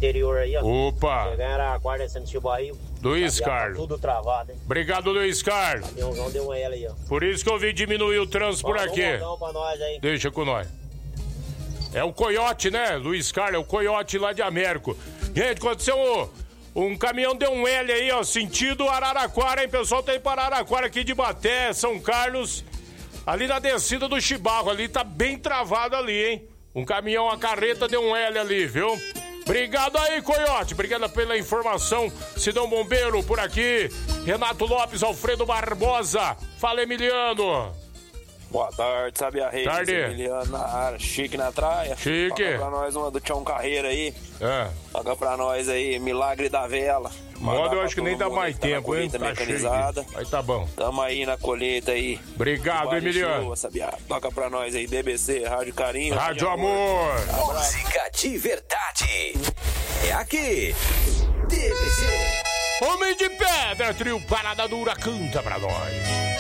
interior aí, ó. Opa! Chegar em Araraquara, descendo de barril. Luiz Tá Carlos. tudo travado, hein? Obrigado, Luiz Carlos. Caminhãozão deu um L aí, ó. Por isso que eu vim diminuir o trânsito por aqui. Um pra nós aí. Deixa com nós. É o Coiote, né? Luiz Carlos, é o Coiote lá de Américo. Gente, aconteceu um caminhão deu um L aí, ó, sentido Araraquara, hein? Pessoal tá aí para Araraquara aqui de Baté, São Carlos. Ali na descida do Chibarro, ali tá bem travado ali, hein? Um caminhão, a carreta deu um L ali, viu? Obrigado aí, Coiote. Obrigado pela informação. Sidão Bombeiro por aqui. Renato Lopes, Alfredo Barbosa. Fala, Emiliano. Boa tarde, Sabiá Reis. Tarde. Emiliano na área, Chique na traia. Chique. Toca pra nós uma do Tião Carreira aí. É. Toca pra nós aí, Milagre da Vela. Moda eu acho que nem dá mais tempo, hein? Tá mecanizada. Aí tá bom. Tamo aí na colheita aí. Obrigado, Emiliano. Show, Sabiá. Toca pra nós aí, DBC, Rádio Carinho. Rádio Amor. Música de verdade. É aqui. DBC. Homem de Pedra, trio Parada Dura, canta pra nós.